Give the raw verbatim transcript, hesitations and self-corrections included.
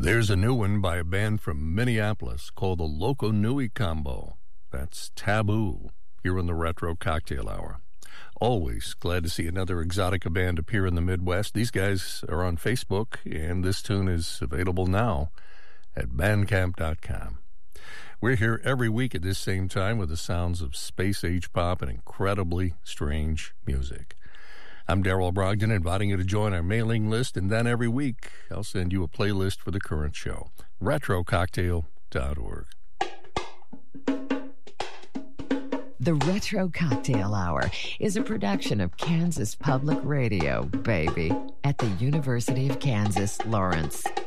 There's a new one by a band from Minneapolis called the Loco Nui Combo. That's Taboo, here in the Retro Cocktail Hour. Always glad to see another Exotica band appear in the Midwest. These guys are on Facebook, and this tune is available now at bandcamp dot com. We're here every week at this same time with the sounds of space-age pop and incredibly strange music. I'm Darrell Brogdon, inviting you to join our mailing list, and then every week I'll send you a playlist for the current show. retro cocktail dot org. The Retro Cocktail Hour is a production of Kansas Public Radio, baby, at the University of Kansas, Lawrence.